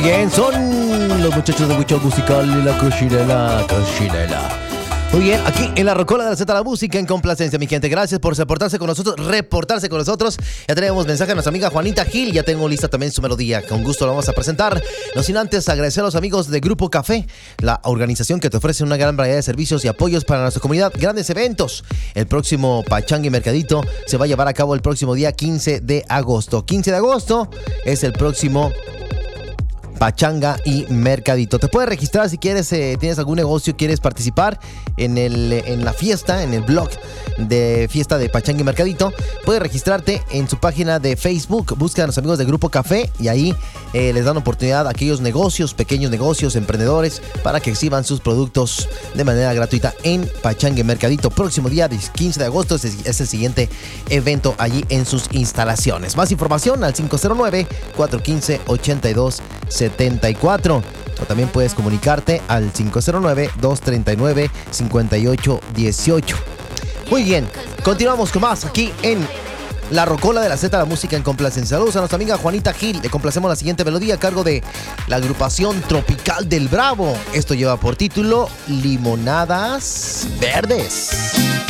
bien, son los muchachos de Huichol Musical y la Cochinela. Muy bien, aquí en la Rocola de la Z, la música en complacencia, mi gente. Gracias por reportarse con nosotros. Ya tenemos mensaje de nuestra amiga Juanita Gil. Ya tengo lista también su melodía. Con gusto la vamos a presentar. No sin antes agradecer a los amigos de Grupo Café, la organización que te ofrece una gran variedad de servicios y apoyos para nuestra comunidad. Grandes eventos. El próximo Pachanga y Mercadito se va a llevar a cabo el próximo día 15 de agosto. 15 de agosto es el próximo Pachanga y Mercadito. Te puedes registrar si quieres, tienes algún negocio, quieres participar en la fiesta, en el blog de fiesta de Pachanga y Mercadito. Puedes registrarte en su página de Facebook. Busca a los amigos de Grupo Café y ahí les dan oportunidad a aquellos negocios, pequeños negocios, emprendedores, para que exhiban sus productos de manera gratuita en Pachanga y Mercadito. Próximo día 15 de agosto es el siguiente evento allí en sus instalaciones. Más información al 509-415-8274. O también puedes comunicarte al 509-239-5818. Muy bien, continuamos con más aquí en la Rocola de la Z, la música en complacencia. Saludos a nuestra amiga Juanita Gil. Le complacemos la siguiente melodía a cargo de la agrupación Tropical del Bravo. Esto lleva por título Limonadas Verdes.